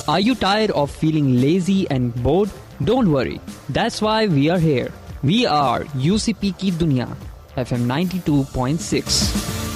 Are you tired of feeling lazy and bored? Don't worry. That's why we are here. We are UCP Ki Duniya, FM 92.6.